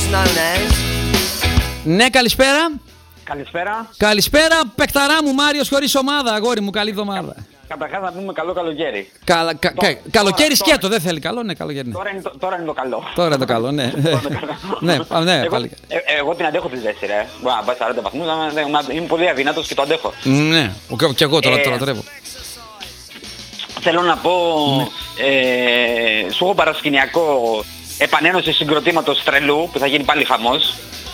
Ναι, καλησπέρα. Καλησπέρα. Καλησπέρα, παικταρά μου, Μάριος χωρίς ομάδα. Αγόρι μου, καλή εβδομάδα. Καταρχάς να πούμε καλό καλοκαίρι. Καλοκαίρι σκέτο, δεν θέλει καλό, ναι, καλοκαίρι. Τώρα είναι το καλό. Τώρα είναι το καλό, ναι. Ναι, πάλι. Εγώ την αντέχω τη ζέστη, ρε. Μπορεί να πάει 40 βαθμούς, είμαι πολύ αδυνάτος και το αντέχω. Ναι, και εγώ τώρα το λατρεύω. Θέλω να πω, σου έχω παρασκηνιακό επανένωση συγκροτήματος τρελού που θα γίνει πάλι χαμός.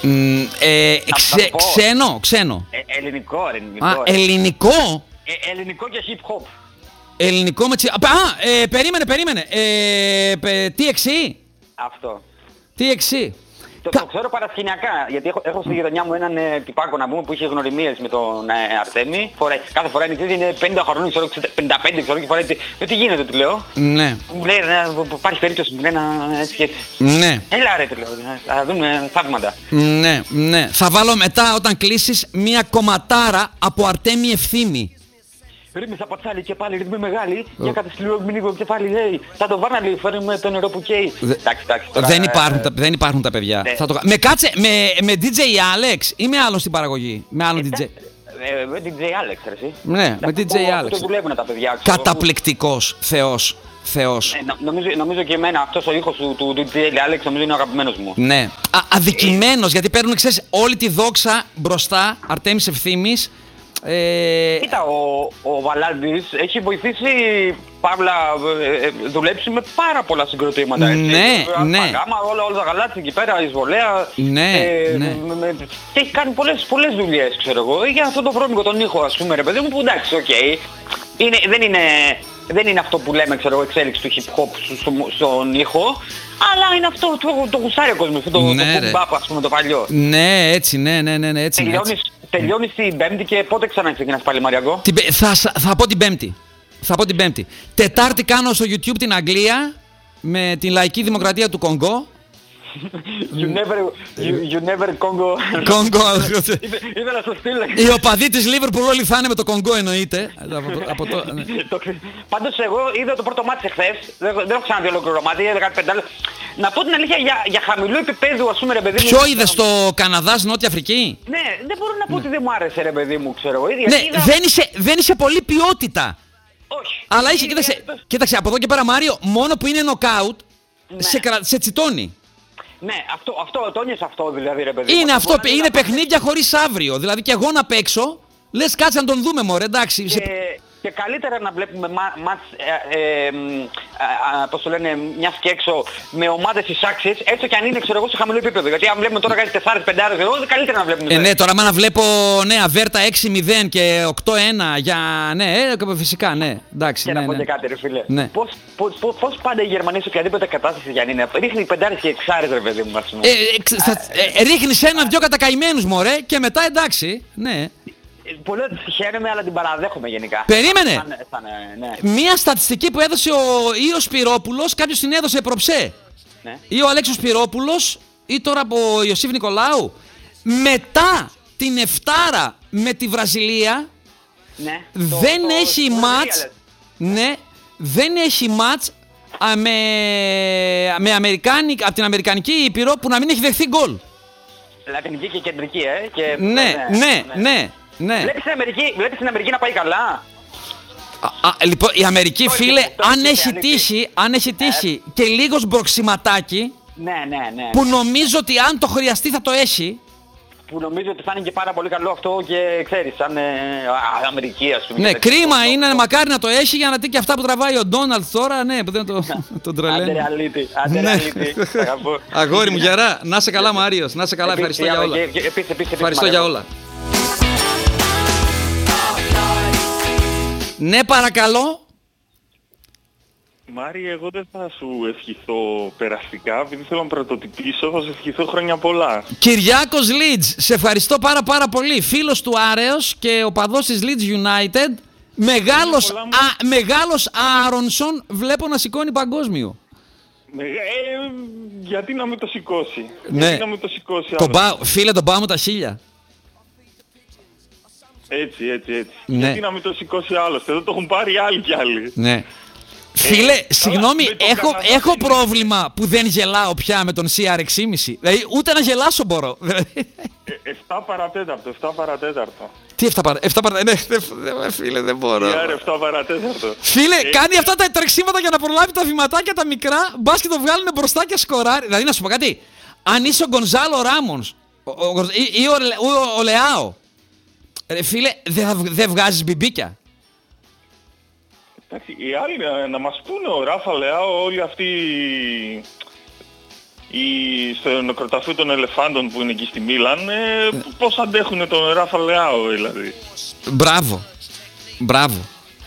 Ξένο. Ελληνικό. Ελληνικό. Ελληνικό και hip hop. Ελληνικό με περίμενε. TXE. Αυτό. TXE. Το ξέρω παρασκηνιακά, γιατί έχω στη γειτονιά μου έναν τυπάκο να πούμε που είχε γνωριμίες με τον Αρτέμι. Κάθε φορά είναι 50 χρονών, 55 ξέρω και φοράει. Τι γίνεται, του λέω. Ναι. Μου λέει, υπάρχει περίπτωση, μου λέει έτσι και έτσι. Ναι. Έλα ρε, του λέω, θα δούμε θαύματα. Ναι. Θα βάλω μετά όταν κλείσεις μία κομματάρα από Αρτέμι Ευθύμη. Ρύθμισα από τσάλι και πάλι ρυθμή μεγάλη. Για κάτι λίγο κεφάλι, λέει. Θα το βάρναλι, φέρνουμε το νερό που καίει. Εντάξει. Δεν υπάρχουν τα παιδιά. Με DJ Alex ή με άλλον στην παραγωγή. Με άλλον DJ. Με DJ Alex, εσύ. Ναι, με DJ Alex. Το δουλεύουν τα παιδιά. Καταπληκτικός, Θεός. Νομίζω και εμένα αυτός ο ήχος του DJ Alex νομίζω είναι ο αγαπημένος μου. Ναι. Αδικημένος, γιατί παίρνουν, ξέρεις, όλη τη δόξα μπροστά, Αρτέμις Ευθύμης. Κοίτα, ο Βαλάντης έχει βοηθήσει, παύλα, δουλέψει με πάρα πολλά συγκροτήματα. Ναι. Όλα τα γαλάτια εκεί πέρα, η Εισβολέα. Ναι. Και έχει κάνει πολλές δουλειές, ξέρω εγώ. Για αυτό το βρώμικο τον ήχο, ας πούμε, ρε παιδί μου, που εντάξει, οκ. Δεν είναι αυτό που λέμε, ξέρω εγώ, εξέλιξη του hip hop στον ήχο. Αλλά είναι αυτό, το γουστάρει ο κόσμος, το boom-bap, ας πούμε, το παλιό. Ναι, έτσι, έτσι. Τελειώνεις την Πέμπτη και πότε ξανά ξεκινάς πάλι, Μαριακό? Θα πω την Πέμπτη. Τετάρτη κάνω στο YouTube την Αγγλία με την Λαϊκή Δημοκρατία του Κονγκό. You never Congo. Ήθελα να στο στείλω. Οι οπαδοί της Liverpool όλοι θα είναι με το Κονγκό, εννοείται. Πάντως εγώ είδα το πρώτο μάτι εχθές. Δεν έχω ξαναδεί ολόκληρο μάτι, είδα κάτι πεντάλεπτο. Να πω την αλήθεια, για χαμηλού επίπεδου, ας πούμε, ρε παιδί μου. Ποιο είδες, στο Καναδάς, Νότια Αφρική? Ναι, δεν μπορώ να πω ότι δεν μου άρεσε, ρε παιδί μου, ξέρω εγώ. Ναι, δεν είσαι πολύ ποιότητα. Όχι. Αλλά είσαι, κοίταξε, από εδώ και πέρα, Μάριο, μόνο που είναι νοκάουτ, σε τσιτώνει. Ναι, αυτό το νιώσα αυτό δηλαδή, ρε παιδί. Είναι παιχνίδια χωρίς αύριο. Δηλαδή και εγώ να παίξω, λες κάτσε να τον δούμε, μωρέ, εντάξει. Και καλύτερα να βλέπουμε μάτς, πώς το λένε, μιας και έξω με ομάδες εισάξιες, έστω και αν είναι, ξέρω εγώ, σε χαμηλό επίπεδο. Γιατί αν βλέπουμε τώρα κάτι 4-5, καλύτερα να βλέπουμε. Ναι, τώρα άμα να βλέπω, ναι, Αβέρτα 6-0 και 8-1 για, ναι, φυσικά, ναι, εντάξει. Και να πω και κάτι, ρε φίλε. Ναι. Πώς πάντα οι Γερμανοί σε οποιαδήποτε κατάσταση για να είναι, ρίχνει πεντάρες και εξάρες, ρε παιδί μου, ας πούμε. Ρίχνεις ένα-δυο κατακαημένους, μωρέ, και μετά εντάξει, ναι. Πολύ χαίρομαι, αλλά την παραδέχομαι γενικά. Περίμενε! Μία στατιστική που έδωσε ή ο Σπυρόπουλος, κάποιος την έδωσε προψέ. Ναι. Ή ο Αλέξος Σπυρόπουλος, ή τώρα από ο Ιωσήφ Νικολάου. Μετά την εφτάρα με τη Βραζιλία, ναι, δεν έχει μάτς. Ναι, δεν έχει μάτς από την Αμερικανική Ήπειρο που να μην έχει δεχθεί γκολ. Λατινική και κεντρική, Ναι. Βλέπεις την Αμερική να πάει καλά. Λοιπόν, η Αμερική, φίλε, αν έχει τύχει και λίγος μπροξιματάκι, ναι. που νομίζω ότι αν το χρειαστεί θα το έχει. Που νομίζω ότι θα είναι και πάρα πολύ καλό αυτό και ξέρεις, σαν Αμερική, ας πούμε. Ναι, κρίμα είναι, μακάρι να το έχει για να δει και αυτά που τραβάει ο Ντόναλτ τώρα, ναι, που δεν τον τρελαίνει. Αντεραλίτη. Αγόρι μου, γερά, να σε καλά, Μάριος, να σε καλά, ευχαριστώ για όλα. Ευχαριστώ για όλα. Ναι, παρακαλώ. Μάρη, εγώ δεν θα σου ευχηθώ περαστικά, επειδή θέλω να πρωτοτυπήσω, θα σου ευχηθώ χρόνια πολλά. Κυριάκος Leeds, σε ευχαριστώ πάρα πολύ. Φίλος του Άρεος και οπαδός της Leeds United. Μεγάλος Άρονσον, βλέπω να σηκώνει παγκόσμιο. Γιατί να μην το σηκώσει. Ναι. Γιατί να μην το σηκώσει. Φίλε, τον πάω μου τα 1000. Έτσι. Ναι. Γιατί να μην το σηκώσει άλλος. Εδώ το έχουν πάρει άλλοι κι άλλοι. Ναι. Φίλε, συγγνώμη, έχω πρόβλημα που δεν γελάω πια με τον CR6,5. Δηλαδή, ούτε να γελάσω μπορώ. 7 παρατέταρτο, 7 παρατέταρτο. Τι 7 παρατέταρτο, ναι, φίλε, δεν μπορώ. 7 παρατέταρτο. Φίλε, κάνει αυτά τα τρεξίματα για να προλάβει τα βηματάκια τα μικρά, μπας και το βγάλουν μπροστά και σκοράρει. Δηλαδή, να σου πω κάτι, αν είσαι ο Γκονζάλο Ράμονς ή ο Λεάο, φίλε, δεν βγάζεις μπιμπίκια. Εντάξει, οι άλλοι να μας πούνε, ο Ράφα Λεάο, όλοι αυτοί στο νεκροταφείο των ελεφάντων που είναι εκεί στη Μίλαν, πώς αντέχουν τον Ράφα Λεάο δηλαδή. Μπράβο.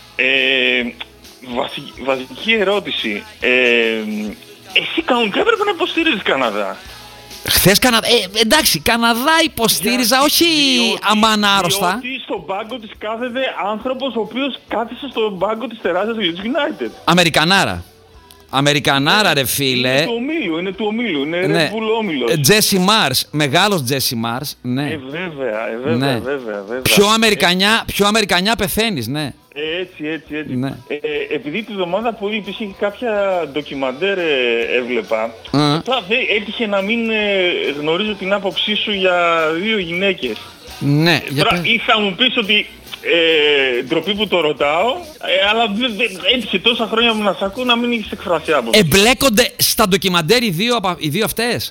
Βασική ερώτηση. Εσύ κανονικά έπρεπε να υποστηρίζεις Καναδά. Χθες εντάξει, Καναδά υποστήριζα, όχι αμάνα άρρωστα. Γιατί στον πάγκο της κάθεται άνθρωπος ο οποίος κάθισε στον πάγκο της τεράστιας Leeds United. Αμερικανάρα ρε φίλε. Είναι του ομίλου, είναι Red Bull όμιλος. Τζέσι Μάρς, μεγάλος Τζέσι Μάρς, ναι. Βέβαια. Πιο Αμερικανιά πεθαίνεις, ναι. Έτσι. Ναι. Επειδή τη βδομάδα που είχε κάποια ντοκιμαντέρ έβλεπα, απλά έτυχε να μην γνωρίζω την άποψή σου για 2 γυναίκες. Ναι. Τώρα ή θα μου πεις ότι ντροπή που το ρωτάω, αλλά έτυχε τόσα χρόνια που να σ' ακούω να μην έχεις εκφράσει άποψη. Εμπλέκονται στα ντοκιμαντέρ οι δύο αυτές.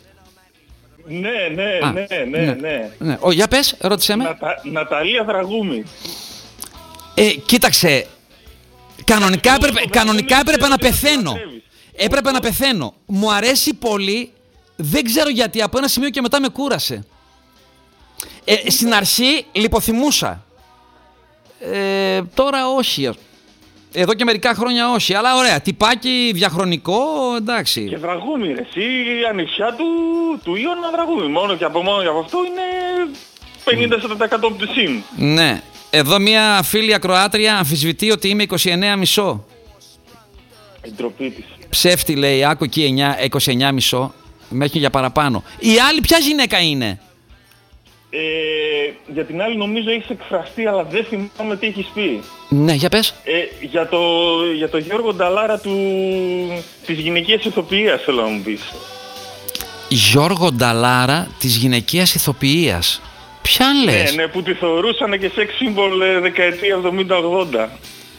Ναι. Για πες, ρώτησέ με. Ναταλία Δραγούμη. Κοίταξε, κανονικά έπρεπε να πεθαίνω. Έπρεπε να πεθαίνω. Μου αρέσει πολύ, δεν ξέρω γιατί, από ένα σημείο και μετά με κούρασε. Στην αρχή λιποθυμούσα. Τώρα όχι. Εδώ και μερικά χρόνια όχι, αλλά ωραία, τυπάκι διαχρονικό, εντάξει. Και Δραγούμη ρε, εσύ η ανιψιά του Ιωάννα Δραγούμη, μόνο και από αυτό είναι 50% συν. Ναι. Εδώ μια φίλη ακροάτρια αμφισβητεί ότι είμαι 29,5. Ντροπή της. Ψεύτη λέει, άκου εκεί 29,5. Μέχρι για παραπάνω. Η άλλη ποια γυναίκα είναι? Για την άλλη νομίζω έχεις εκφραστεί, αλλά δεν θυμάμαι τι έχεις πει. Ναι, για πες. Για το Γιώργο Νταλάρα της γυναικείας ηθοποιίας θέλω να μου πεις. Γιώργο Νταλάρα της γυναικείας ηθοποιίας. Ποιαν λες? Ναι, που τη θεωρούσαν και σεξ σύμβολ δεκαετία 70-80.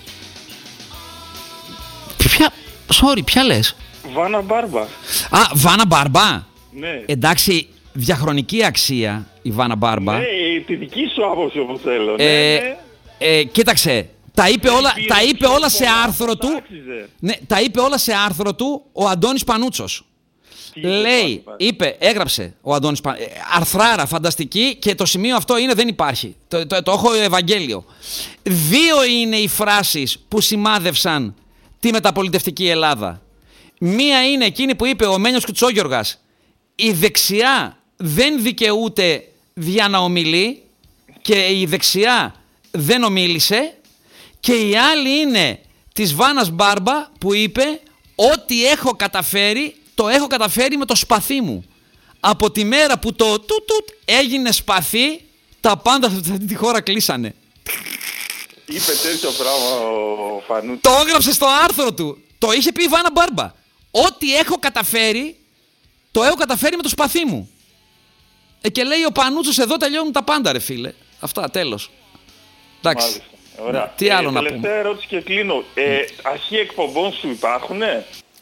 Ποια λες? Βάνα Μπάρμπα. Βάνα Μπάρμπα. Ναι. Εντάξει, διαχρονική αξία η Βάνα Μπάρμπα. Ναι, τη δική σου άποψη όπως θέλω. Κοίταξε, τα είπε όλα σε άρθρο του. Ναι, τα είπε όλα σε άρθρο του ο Αντώνης Πανούτσος. Λέει, έγραψε ο Αντώνης αρθράρα φανταστική και το σημείο αυτό δεν υπάρχει. Το έχω Ευαγγέλιο. 2 είναι οι φράσεις που σημάδευσαν τη μεταπολιτευτική Ελλάδα. Μία είναι εκείνη που είπε ο Μένιος Κουτσόγιοργας, η δεξιά δεν δικαιούται δια να ομιλεί και η δεξιά δεν ομίλησε, και η άλλη είναι της Βάνας Μπάρμπα που είπε ό,τι έχω καταφέρει το έχω καταφέρει με το σπαθί μου. Από τη μέρα που το τουτ έγινε σπαθί, τα πάντα σε αυτή τη χώρα κλείσανε. Είπε τέτοιο πράγμα ο Φανούτσος. Το έγραψε στο άρθρο του. Το είχε πει η Βάνα Μπάρμπα. Ό,τι έχω καταφέρει, το έχω καταφέρει με το σπαθί μου. Και λέει ο Πανούτσος, εδώ τελειώνουν τα πάντα ρε φίλε. Αυτά, τέλος. Εντάξει. Ωραία. Τι άλλο να πούμε. Τελευταία ερώτηση και κλείνω. Αρχή εκπομπών σου υπάρχουνε?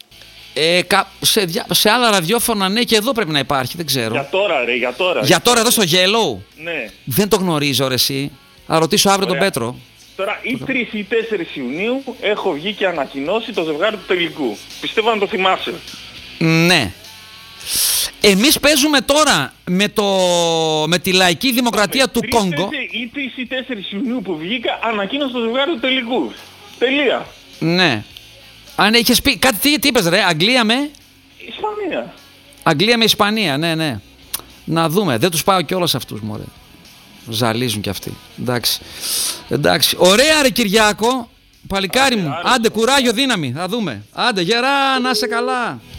Σε άλλα ραδιόφωνα ναι, και εδώ πρέπει να υπάρχει, δεν ξέρω. Για τώρα ρε, Για τώρα εδώ στο Yellow. Ναι. Δεν το γνωρίζω ρε εσύ. Θα ρωτήσω αύριο τον Πέτρο. Τώρα ή 3 ή 4 Ιουνίου έχω βγει και ανακοινώσει το ζευγάρι του τελικού. Πιστεύω να το θυμάσαι. Ναι. Εμείς παίζουμε τώρα με τη λαϊκή δημοκρατία του Κόγκο. Ή 3 ή 4 Ιουνίου που βγήκα ανακοίνωσε το ζευγάρι του τελικού. Τελεία. Ναι. Αν είχες πει κάτι, τι είπες ρε, Αγγλία με... Ισπανία. Αγγλία με Ισπανία, ναι. Να δούμε, δεν τους πάω κιόλας αυτούς μωρέ. Ζαλίζουν κι αυτοί. Εντάξει. Ωραία ρε Κυριάκο, παλικάρι μου. Άντε κουράγιο, δύναμη, θα δούμε. Άντε γερά, να είσαι καλά.